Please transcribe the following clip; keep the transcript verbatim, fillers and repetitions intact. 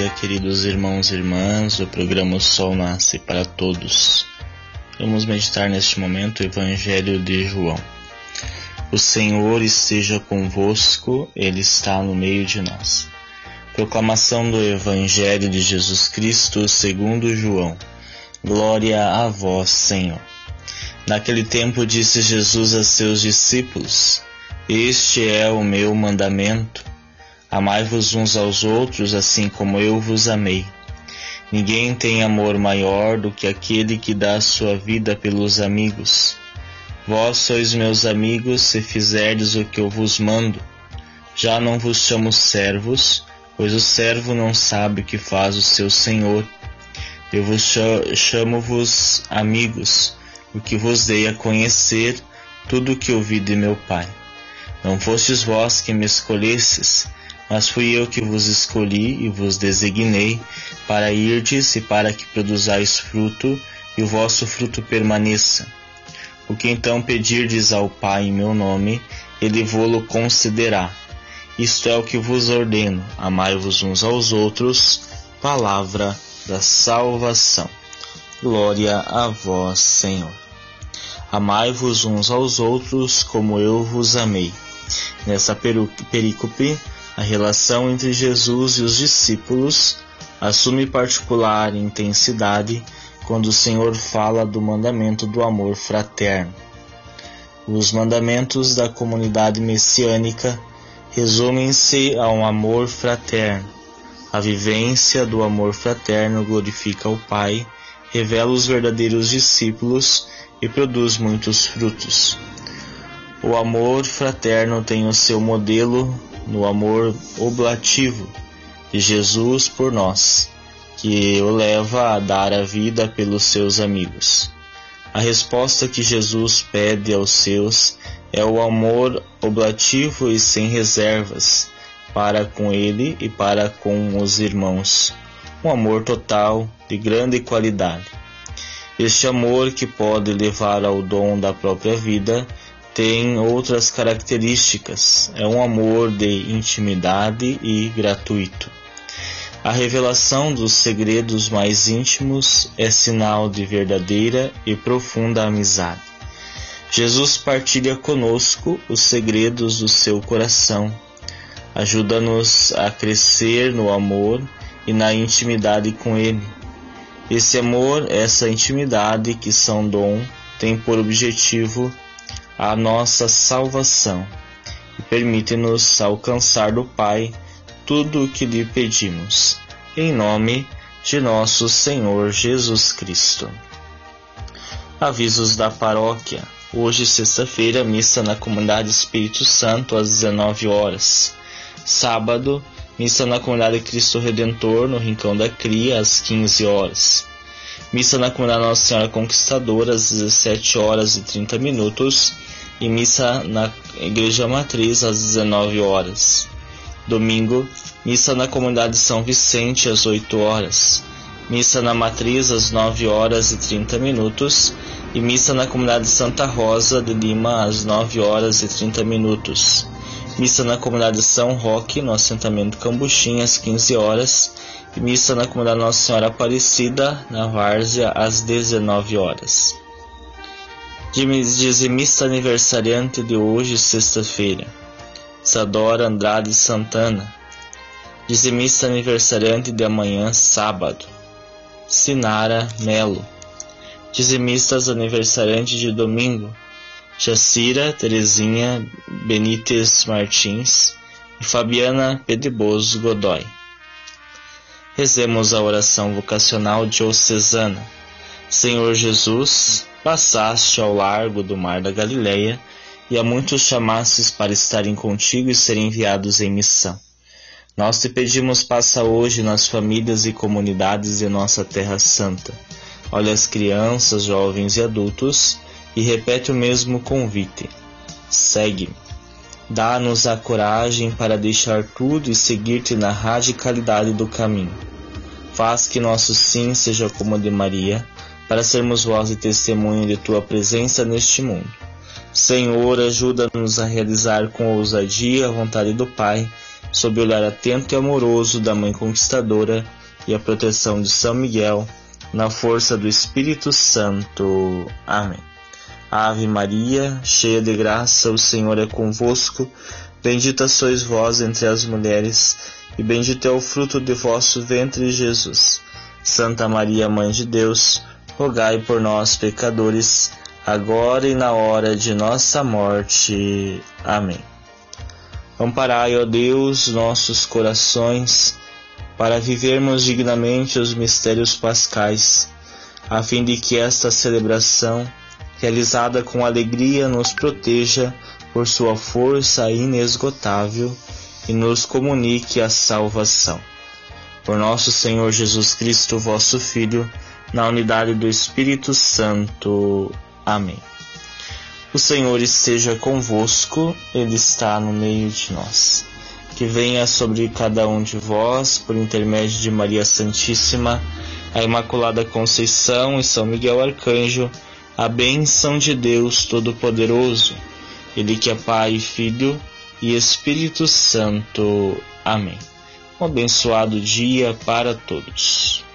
dia, queridos irmãos e irmãs do programa O Sol Nasce para Todos. Vamos meditar neste momento o Evangelho de João. O Senhor esteja convosco, Ele está no meio de nós. Proclamação do Evangelho de Jesus Cristo segundo João. Glória a vós, Senhor. Naquele tempo disse Jesus a seus discípulos: Este é o meu mandamento. Amai-vos uns aos outros, assim como eu vos amei. Ninguém tem amor maior do que aquele que dá a sua vida pelos amigos. Vós sois meus amigos, se fizerdes o que eu vos mando. Já não vos chamo servos, pois o servo não sabe o que faz o seu senhor. Eu vos chamo-vos amigos, porque vos dei a conhecer tudo o que ouvi de meu Pai. Não fostes vós que me escolhestes, mas fui eu que vos escolhi e vos designei para irdes e para que produzais fruto, e o vosso fruto permaneça. O que então pedirdes ao Pai em meu nome, Ele vô-lo concederá. Isto é o que vos ordeno: amai-vos uns aos outros. Palavra da salvação. Glória a vós, Senhor. Amai-vos uns aos outros como eu vos amei. Nessa perícope, a relação entre Jesus e os discípulos assume particular intensidade quando o Senhor fala do mandamento do amor fraterno. Os mandamentos da comunidade messiânica resumem-se a um amor fraterno. A vivência do amor fraterno glorifica o Pai, revela os verdadeiros discípulos e produz muitos frutos. O amor fraterno tem o seu modelo no amor oblativo de Jesus por nós, que o leva a dar a vida pelos seus amigos. A resposta que Jesus pede aos seus é o amor oblativo e sem reservas para com Ele e para com os irmãos. Um amor total, de grande qualidade. Este amor, que pode levar ao dom da própria vida, tem outras características. É um amor de intimidade e gratuito. A revelação dos segredos mais íntimos é sinal de verdadeira e profunda amizade. Jesus partilha conosco os segredos do seu coração. Ajuda-nos a crescer no amor e na intimidade com Ele. Esse amor, essa intimidade, que são dom, tem por objetivo a nossa salvação e permite-nos alcançar do Pai tudo o que lhe pedimos, em nome de nosso Senhor Jesus Cristo. Avisos da paróquia. Hoje, sexta-feira, missa na Comunidade Espírito Santo às dezenove horas. Sábado, missa na Comunidade Cristo Redentor, no Rincão da Cria, às quinze horas. Missa na Comunidade Nossa Senhora Conquistadora, às dezessete horas e trinta minutos. E missa na Igreja Matriz, às dezenove horas. Domingo, missa na Comunidade São Vicente, às oito horas. Missa na Matriz, às nove horas e trinta minutos. E missa na Comunidade Santa Rosa de Lima, às nove horas e trinta minutos. Missa na Comunidade São Roque, no assentamento Cambuchim, às quinze horas. E missa na Comunidade Nossa Senhora Aparecida, na Várzea, às dezenove horas. Dizimista aniversariante de hoje, sexta-feira: Isadora Andrade Santana. Dizimista aniversariante de amanhã, sábado: Sinara Melo. Dizimistas aniversariante de domingo: Jacira Terezinha Benítez Martins e Fabiana Pedeboso Godoy. Rezemos a oração vocacional diocesana. Senhor Jesus, passaste ao largo do mar da Galileia e a muitos chamastes para estarem contigo e serem enviados em missão. Nós te pedimos, passa hoje nas famílias e comunidades de nossa Terra Santa. Olha as crianças, jovens e adultos e repete o mesmo convite: segue-me. Dá-nos a coragem para deixar tudo e seguir-te na radicalidade do caminho. Faz que nosso sim seja como o de Maria, para sermos voz e testemunho de tua presença neste mundo. Senhor, ajuda-nos a realizar com ousadia a vontade do Pai, sob o olhar atento e amoroso da Mãe Conquistadora e a proteção de São Miguel, na força do Espírito Santo. Amém. Ave Maria, cheia de graça, o Senhor é convosco. Bendita sois vós entre as mulheres, e bendito é o fruto de vosso ventre, Jesus. Santa Maria, Mãe de Deus, rogai por nós, pecadores, agora e na hora de nossa morte. Amém. Amparai, ó Deus, nossos corações, para vivermos dignamente os mistérios pascais, a fim de que esta celebração, realizada com alegria, nos proteja por sua força inesgotável e nos comunique a salvação. Por nosso Senhor Jesus Cristo, vosso Filho, na unidade do Espírito Santo. Amém. O Senhor esteja convosco, Ele está no meio de nós. Que venha sobre cada um de vós, por intermédio de Maria Santíssima, a Imaculada Conceição e São Miguel Arcanjo, a bênção de Deus Todo-Poderoso, Ele que é Pai, Filho e Espírito Santo. Amém. Um abençoado dia para todos.